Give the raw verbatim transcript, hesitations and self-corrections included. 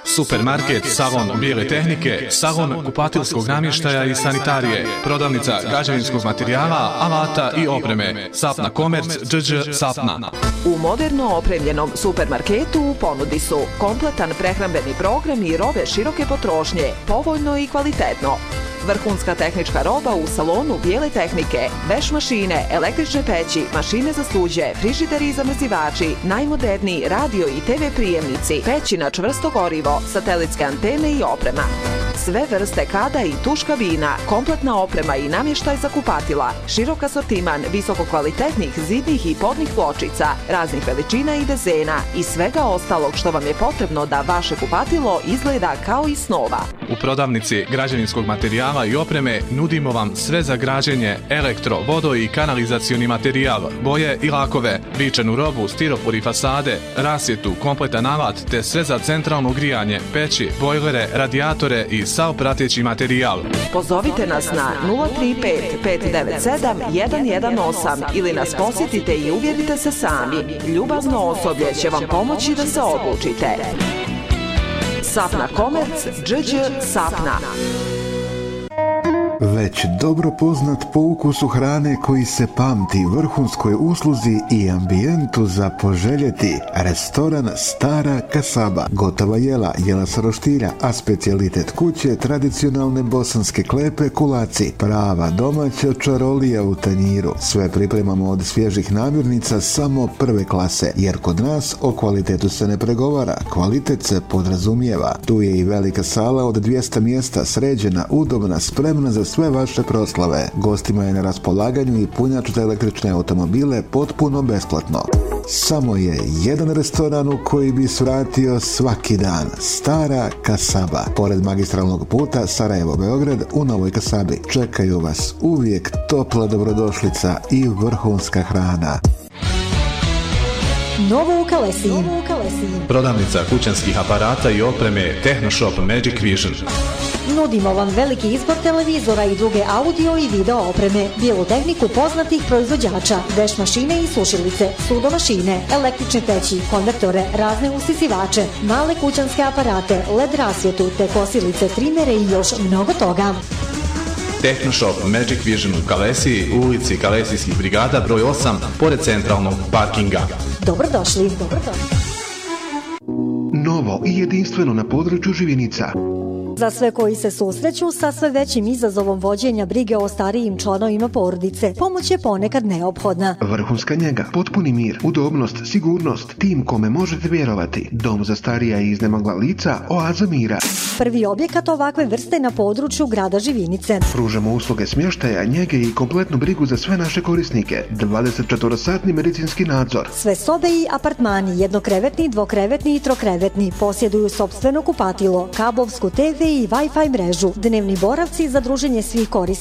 Supermarket, salon bijele tehnike, salon kupatilskog namještaja i sanitarije, prodavnica građevinskog materijala, alata i opreme. Sapna Komerc, dž dž Sapna. U moderno opremljenom supermarketu u ponudi su kompletan prehrambeni program i robe široke potrošnje, povoljno i kvalitetno. Vrhunska tehnička roba u salonu bijele tehnike, veš mašine, električne peći, mašine za suđe, frižideri i zamrzivači, najmoderniji radio i te ve prijemnici, peći na čvrsto gorivo, satelitske antene i oprema. Sve vrste kada i tuš kabina, kompletna oprema i namještaj za kupatila, širok asortiman visokokvalitetnih zidnih i podnih pločica, raznih veličina i dezena i svega ostalog što vam je potrebno da vaše kupatilo izgleda kao iz snova. U prodavnici građevinskog materijala i opreme nudimo vam sve za građenje, elektro, vodo i kanalizacioni materijal, boje i lakove, vičenu robu, stiropor i fasade, rasvjetu, kompletan alat te sve za centralno grijanje, peći, bojlere, radijatore i sav prateći materijal. Pozovite nas na nula tri pet pet devet sedam jedan jedan osam ili nas posjetite i uvjerite se sami. Ljubazno osoblje će vam pomoći da se odlučite. Sapna Komerc, dž dž Sapna. Već dobro poznat po ukusu hrane koji se pamti, vrhunskoj usluzi i ambijentu za poželjeti. Restoran Stara Kasaba. Gotova jela, jela sa roštilja, a specijalitet kuće tradicionalne bosanske klepe kulaci. Prava domaća čarolija u tanjiru. Sve pripremamo od svježih namirnica samo prve klase, jer kod nas o kvalitetu se ne pregovara, kvalitet se podrazumijeva. Tu je i velika sala od dvjesto mjesta, sređena, udobna, spremna za sve vaše proslave. Gostima je na raspolaganju i punjač za električne automobile potpuno besplatno. Samo je jedan restoran u koji bi svratio svaki dan. Stara Kasaba. Pored magistralnog puta Sarajevo-Beograd u Novoj Kasabi. Čekaju vas uvijek topla dobrodošlica i vrhunska hrana. Novo u Kalesiji. Prodavnica kućanskih aparata i opreme Tehnoshop Magic Vision. Nudimo vam veliki izbor televizora i druge audio i video opreme, bijelu tehniku poznatih proizvođača, veš mašine i sušilice, sudomašine, električne peći, konvektore, razne usisivače, male kućanske aparate, led rasvjetu, te kosilice, trimere i još mnogo toga. Tehnoshop Magic Vision u Kalesiji, u ulici Kalesijskih brigada, broj osam, pored centralnog parkinga. Dobrodošli, dobrodošli. Novo i jedinstveno na području Živinica. Za sve koji se susreću sa sve većim izazovom vođenja brige o starijim članovima porodice, pomoć je ponekad neophodna. Vrhunska njega, potpuni mir, udobnost, sigurnost, tim kome možete vjerovati. Dom za starija i iznemogla lica, oaza mira. Prvi objekat ovakve vrste na području grada Živinice. Pružamo usluge smještaja, njege i kompletnu brigu za sve naše korisnike. dvadesetčetvorosatni medicinski nadzor. Sve sobe i apartmani, jednokrevetni, dvokrevetni i trokrevetni, posjeduju sopstveno kupatilo, kablovsku te ve i Wi-Fi mrežu, dnevni boravci za druženje svih korisnika